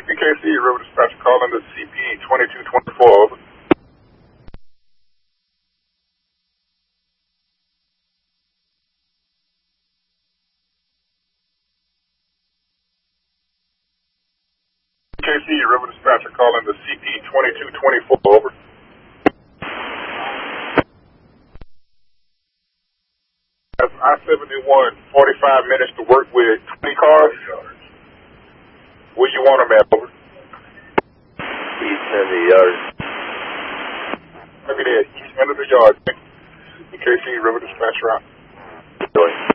BKC, River Dispatcher calling the CP 2224, over. BKC, River Dispatcher calling the CP 2224, over. That's I-71, 45 minutes to work with 20 cars. Where you want them at, over? East end of the yard. Look at that, east end of the yard. BKC, River Dispatcher out. Going.